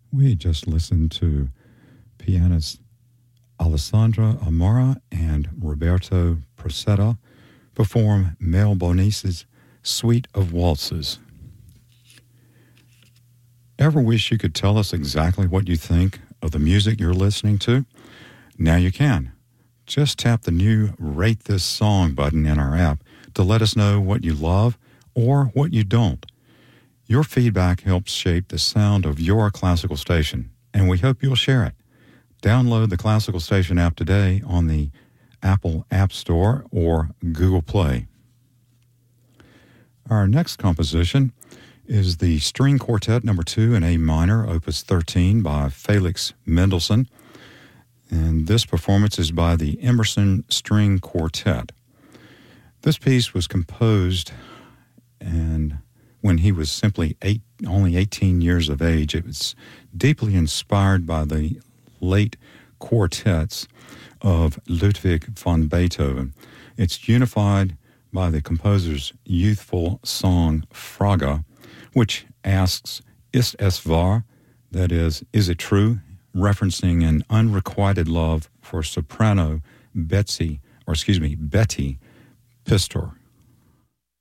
We just listened to pianists Alessandra Amara and Roberto Procetta perform Mel Bonis's Suite of Waltzes. Ever wish you could tell us exactly what you think of the music you're listening to? Now you can. Just tap the new Rate This Song button in our app to let us know what you love or what you don't. Your feedback helps shape the sound of your classical station, and we hope you'll share it. Download the Classical Station app today on the Apple App Store or Google Play. Our next composition is the String Quartet No. 2 in A minor, Opus 13 by Felix Mendelssohn, and this performance is by the Emerson String Quartet. This piece was composed and when he was only 18 years of age. It was deeply inspired by the late quartets of Ludwig van Beethoven. It's unified by the composer's youthful song Frage, which asks, Ist es wahr? That is it true? Referencing an unrequited love for soprano Betty Pistor.